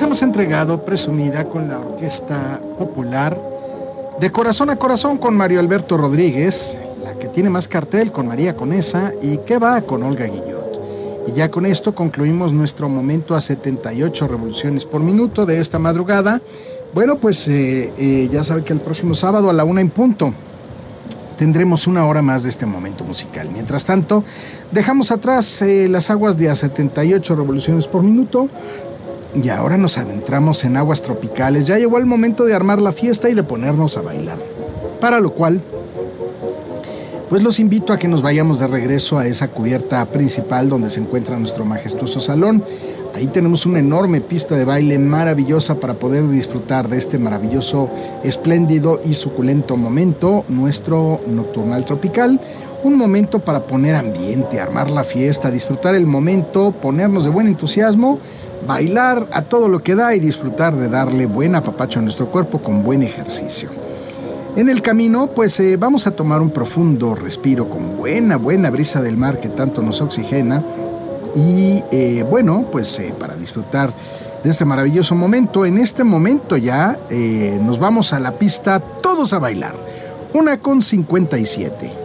hemos entregado presumida con la Orquesta Popular de Corazón a Corazón con Mario Alberto Rodríguez, la que tiene más cartel con María Conesa y que va con Olga Guillot. Y ya con esto concluimos nuestro momento a 78 revoluciones por minuto de esta madrugada. Bueno, pues ya saben que el próximo sábado a la 1 en punto tendremos una hora más de este momento musical. Mientras tanto, dejamos atrás las aguas de a 78 revoluciones por minuto y ahora nos adentramos en aguas tropicales. Ya llegó el momento de armar la fiesta y de ponernos a bailar. Para lo cual, pues los invito a que nos vayamos de regreso a esa cubierta principal donde se encuentra nuestro majestuoso salón. Ahí tenemos una enorme pista de baile maravillosa para poder disfrutar de este maravilloso, espléndido y suculento momento, nuestro Nocturnal Tropical. Un momento para poner ambiente, armar la fiesta, disfrutar el momento, ponernos de buen entusiasmo, bailar a todo lo que da y disfrutar de darle buen apapacho a nuestro cuerpo con buen ejercicio. En el camino, pues vamos a tomar un profundo respiro con buena brisa del mar que tanto nos oxigena. Y bueno, pues para disfrutar de este maravilloso momento, en este momento ya nos vamos a la pista todos a bailar. 1:57.